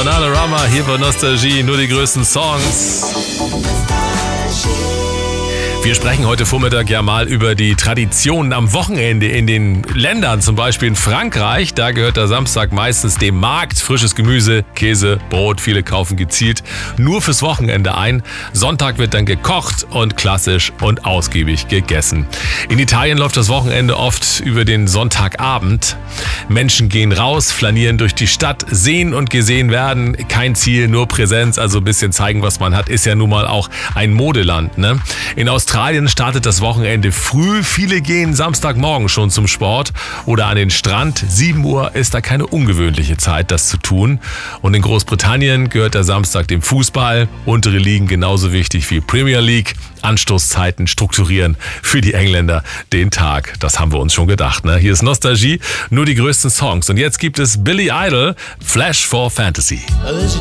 Bananarama hier bei Nostalgie, nur die größten Songs. Wir sprechen heute Vormittag ja mal über die Traditionen am Wochenende in den Ländern, zum Beispiel in Frankreich. Da gehört der Samstag meistens dem Markt. Frisches Gemüse, Käse, Brot. Viele kaufen gezielt nur fürs Wochenende ein. Sonntag wird dann gekocht und klassisch und ausgiebig gegessen. In Italien läuft das Wochenende oft über den Sonntagabend. Menschen gehen raus, flanieren durch die Stadt, sehen und gesehen werden. Kein Ziel, nur Präsenz, also ein bisschen zeigen, was man hat. Ist ja nun mal auch ein Modeland, ne? In Australien startet das Wochenende früh. Viele gehen Samstagmorgen schon zum Sport oder an den Strand. 7 Uhr ist da keine ungewöhnliche Zeit, das zu tun. Und in Großbritannien gehört der Samstag dem Fußball. Untere Ligen genauso wichtig wie Premier League. Anstoßzeiten strukturieren für die Engländer den Tag. Das haben wir uns schon gedacht, ne? Hier ist Nostalgie, nur die größten Songs. Und jetzt gibt es Billy Idol, Flash for Fantasy. There's a